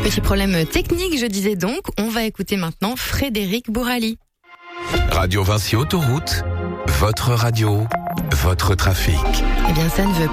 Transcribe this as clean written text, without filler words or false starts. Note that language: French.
Petit problème technique, je disais donc. On va écouter maintenant Frédéric Bourali. Radio Vinci Autoroute, votre radio, votre trafic. Eh bien, ça ne veut